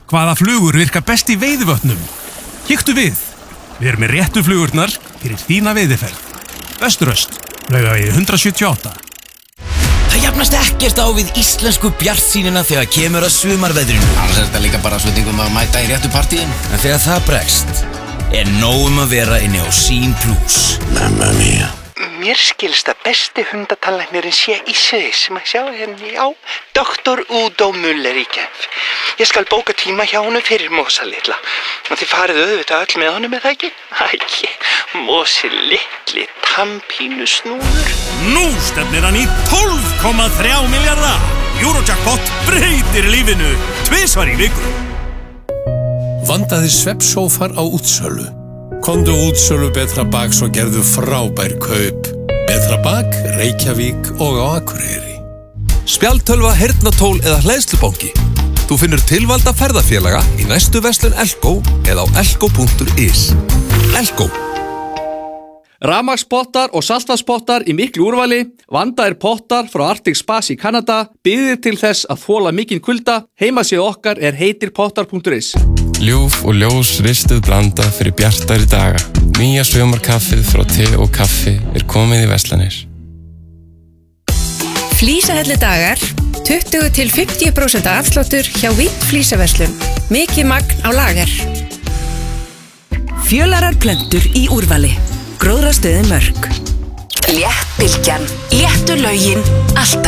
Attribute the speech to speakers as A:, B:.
A: Hvaða flugur virka best í veiðivötnum? Kíktu við. Við erum með réttu flugurnar fyrir þína veiðiferð. Vesturöst, Laugavegi 178.
B: Það jafnast ekkert á við íslensku bjartsýnina þegar kemur að sumarveðrinu.
C: Annars þetta líka bara sveitingum að mæta í réttu partíin.
B: En þegar það bregst, nóg að vera inni á Sýn Plus.
C: Mamma mia.
D: Mér skilst að besti hundatannlæknirinn sé í Sviss. Sjá henni, já, Dr. Udo Müller í Genf. Ég skal bóka tíma hjá honum fyrir Mosa litla. Og þið farið auðvitað öll með honum, eða ekki? Æ, Mosi litli, tannpínu snúður.
A: Nú stefnir hann í 12,3 milljarða. Eurojackpot breytir lífinu 2 í viku.
E: Vandaðir svefnsófar á útsölu. Komdu útsölu Betra Baks og gerðu frábær kaup. Betra Bak, Reykjavík og á Akureyri.
F: Spjaldtölva, heyrnartól eða hleðslubanki. Þú finnur tilvalda ferðafélaga í næstu verslun Elko eða á elko.is. Elko.
G: Rafmagnspottar og saltvatnspottar í miklu úrvali, vandaðir pottar frá Arctic Spas í Kanada, byggðir til þess að þola mikinn kulda. Heimasíða okkar heitirpottar.is.
H: Ljúf og ljós ristuð blanda fyrir bjartari daga. Nýja sumarkaffið frá te og kaffi komið í verslanir.
I: Flísahelludagar, 20-50% afsláttur hjá Vík Flísaverslun. Mikið magn á lager.
J: Fjölarar plöntur í úrvali. Gróðrastöðin Mörk. Léttbylgjan. Léttu lögin. Alltaf.